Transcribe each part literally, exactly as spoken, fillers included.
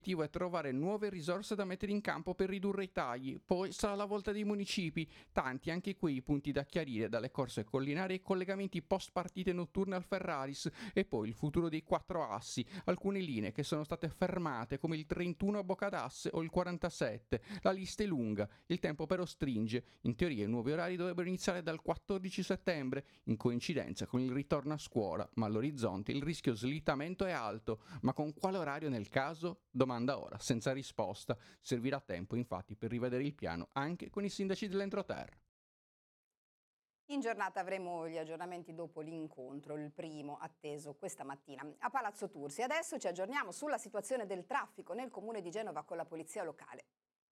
L'obiettivo è trovare nuove risorse da mettere in campo per ridurre i tagli, poi sarà la volta dei municipi, tanti anche qui i punti da chiarire, dalle corse collinari ai collegamenti post partite notturne al Ferraris e poi il futuro dei quattro assi, alcune linee che sono state fermate come il trentuno a Bocadasse o il quarantasette, la lista è lunga, il tempo però stringe, in teoria i nuovi orari dovrebbero iniziare dal quattordici settembre, in coincidenza con il ritorno a scuola, ma all'orizzonte il rischio slittamento è alto, ma con quale orario nel caso? Domanda ora, senza risposta. Servirà tempo infatti per rivedere il piano anche con i sindaci dell'entroterra. In giornata avremo gli aggiornamenti dopo l'incontro, il primo atteso questa mattina a Palazzo Tursi. Adesso ci aggiorniamo sulla situazione del traffico nel comune di Genova con la polizia locale.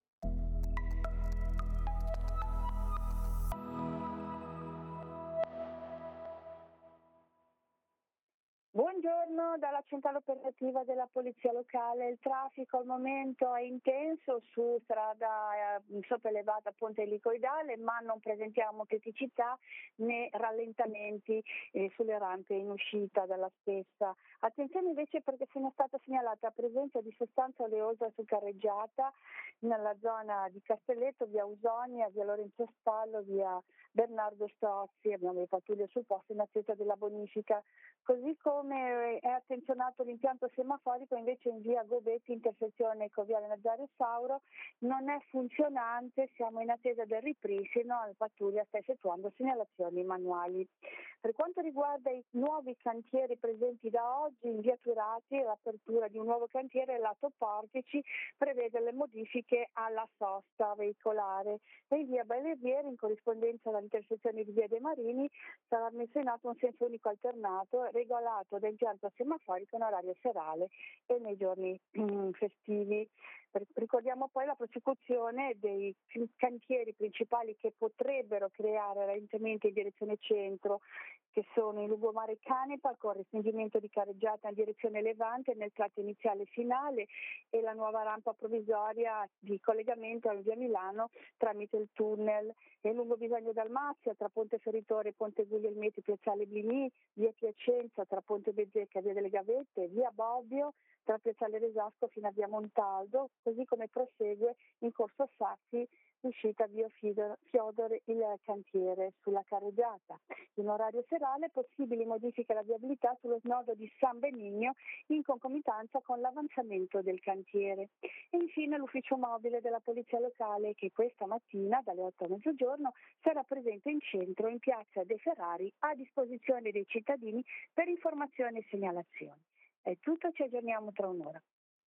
Buongiorno dalla centrale operativa della Polizia Locale. Il traffico al momento è intenso su strada eh, sopraelevata Ponte Elicoidale, ma non presentiamo criticità né rallentamenti eh, sulle rampe in uscita dalla stessa. Attenzione invece perché se ne è stata segnalata la presenza di sostanza oleosa su carreggiata nella zona di Castelletto, via Ausonia, via Lorenzo Stallo, via Bernardo Strozzi. Abbiamo le pattuglie sul posto in attesa della bonifica. Così come è attenzionato l'impianto semaforico invece in via Gobetti, intersezione con via Nazario Sauro, non è funzionante, siamo in attesa del ripristino, la pattuglia sta effettuando segnalazioni manuali. Per quanto riguarda i nuovi cantieri presenti da oggi in via Turati, l'apertura di un nuovo cantiere lato Portici prevede le modifiche alla sosta veicolare e in via Belleviere, in corrispondenza all'intersezione di via De Marini, sarà messo in atto un senso unico alternato regolato da impianto semaforico in orario serale e nei giorni mm, festivi. Ricordiamo poi la prosecuzione dei cantieri principali che potrebbero creare rallentamenti in direzione centro, che sono in lungomare Canepa con restringimento di carreggiata in direzione levante nel tratto iniziale e finale e la nuova rampa provvisoria di collegamento alla via Milano tramite il tunnel, e lungo Bisagno Dalmazia tra Ponte Ferritore e Ponte Guglielmetti, Piazzale Blini, via Piacenza tra Ponte Bezzecca e via delle Gavette, via Bobbio tra Piazzale Resasco fino a via Montaldo, così come prosegue in corso Sassi uscita via Fiodor il cantiere sulla carreggiata. In orario serale possibili modifiche alla viabilità sullo snodo di San Benigno in concomitanza con l'avanzamento del cantiere. E infine l'ufficio mobile della Polizia Locale che questa mattina dalle otto a mezzogiorno sarà presente in centro in piazza De Ferrari a disposizione dei cittadini per informazioni e segnalazioni. È tutto, ci aggiorniamo tra un'ora.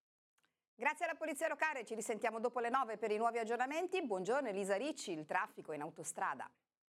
Grazie alla Polizia Locale, ci risentiamo dopo le nove per i nuovi aggiornamenti. Buongiorno Elisa Ricci, il traffico in autostrada.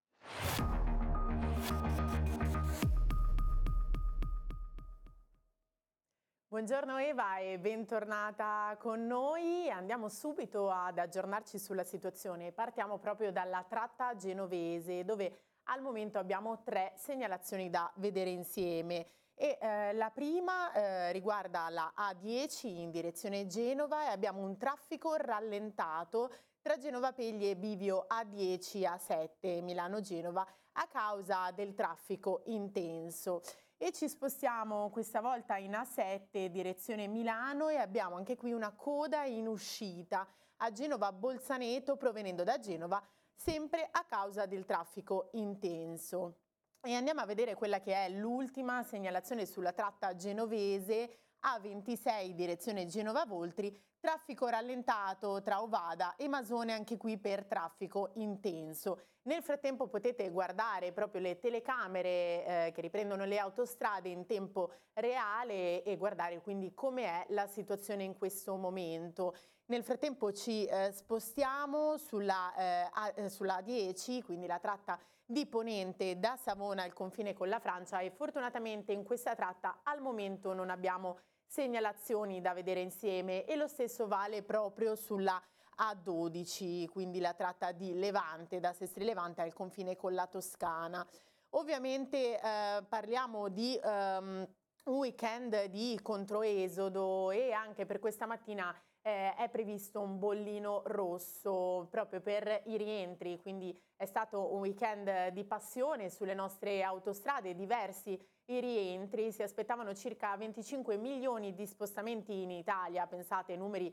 Buongiorno Eva e bentornata con noi. Andiamo subito ad aggiornarci sulla situazione. Partiamo proprio dalla tratta genovese, dove al momento abbiamo tre segnalazioni da vedere insieme. E eh, la prima eh, riguarda la A dieci in direzione Genova e abbiamo un traffico rallentato tra Genova Pegli e bivio A dieci A sette Milano-Genova a causa del traffico intenso. E ci spostiamo questa volta in A sette direzione Milano e abbiamo anche qui una coda in uscita a Genova Bolzaneto provenendo da Genova sempre a causa del traffico intenso. E andiamo a vedere quella che è l'ultima segnalazione sulla tratta genovese A ventisei direzione Genova Voltri, traffico rallentato tra Ovada e Masone anche qui per traffico intenso. Nel frattempo potete guardare proprio le telecamere eh, che riprendono le autostrade in tempo reale e guardare quindi come è la situazione in questo momento. Nel frattempo ci eh, spostiamo sulla, eh, A, sulla A dieci, quindi la tratta di Ponente da Savona al confine con la Francia e fortunatamente in questa tratta al momento non abbiamo segnalazioni da vedere insieme e lo stesso vale proprio sulla A dodici, quindi la tratta di Levante, da Sestri Levante al confine con la Toscana. Ovviamente eh, parliamo di um, un weekend di controesodo e anche per questa mattina eh, è previsto un bollino rosso proprio per i rientri, quindi è stato un weekend di passione sulle nostre autostrade, diversi i rientri, si aspettavano circa venticinque milioni di spostamenti in Italia, pensate, numeri